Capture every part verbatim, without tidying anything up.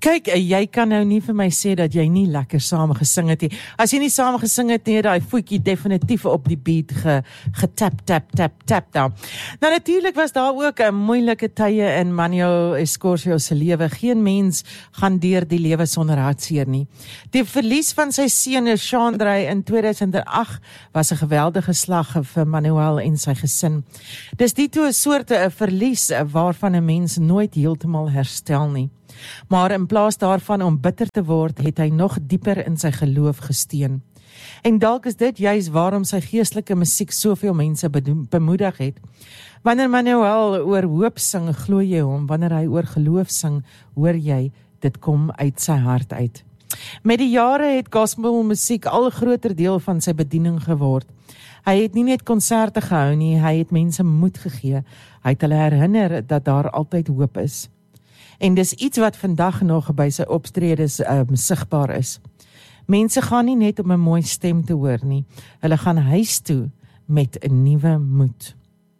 Kyk, jy kan nou nie vir my sê dat jy nie lekker saam gesing het nie. As jy nie saam gesing het nie, daai voetjie definitief op die beat ge, getap, tap, tap, tap daar. Nou natuurlijk was daar ook 'n moeilike tye in Manuel Escorcio se lewe. Geen mens gaan deur die lewe sonder hartseer nie. Die verlies van sy seun Chandray in tweeduisend agt was 'n geweldige slag vir Manuel en sy gesin. Dis die twee soorte 'n verlies waarvan 'n mens nooit heeltemal herstel nie. Maar in plaas daarvan om bitter te word, het hy nog dieper in sy geloof gesteun. En dalk is dit juis waarom sy geestelike musiek soveel mense bemoedig het. Wanneer Manuel oor hoop sing, glo jy hom. Wanneer hy oor geloof sing, hoor jy, dit kom uit sy hart uit. Met die jare het gospelmusiek al groter deel van sy bediening geword. Hy het nie net konserte gehou nie, hy het mense moed gegee. Hy het hulle herinner dat daar altyd hoop is. En dis iets wat vandag nog by sy optredes um, sigbaar is. Mense gaan nie net om 'n mooi stem te hoor nie, hulle gaan huis toe met 'n nuwe moed.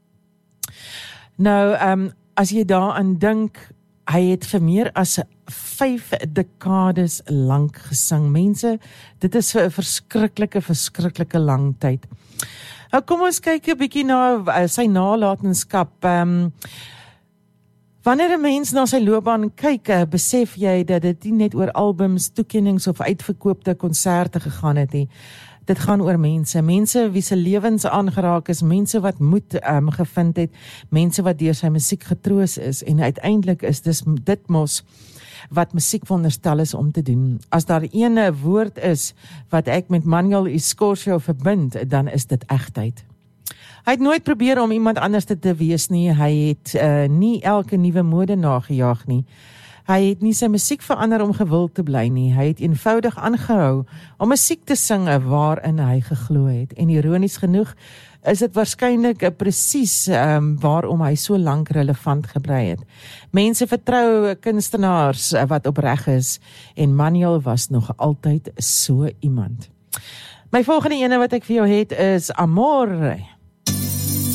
Nou, um, as jy daaraan dink, hy het vir meer as vyf dekades lank gesing. Mense, dit is vir 'n verskriklike, verskriklike lang tyd. Nou, kom ons kyk 'n bietjie na uh, sy nalatenskap. Um, Wanneer 'n mens na sy loopbaan kyk, besef jy dat dit nie net oor albums, toekennings of uitverkoopte konserte gegaan het nie. Dit gaan oor mense, mense wie se lewens aangeraak is, mense wat moed um, gevind het, mense wat deur sy musiek getroos is, en uiteindelik is dis, dit mos wat musiek veronderstel is om te doen. As daar ene woord is wat ek met Manuel Escorcio verbind, dan is dit egtheid. Hy het nooit probeer om iemand anders te, te wees nie, hy het uh, nie elke nuwe mode nagejaag nie. Hy het nie sy musiek verander om gewild te bly nie, hy het eenvoudig aangehou om musiek te sing waarin hy geglo het. En ironies genoeg is dit waarskynlik uh, presies um, waarom hy so lank relevant gebly het. Mense vertrou kunstenaars uh, wat opreg is, en Manuel was nog altyd so iemand. My volgende ene wat ek vir jou het is Amor.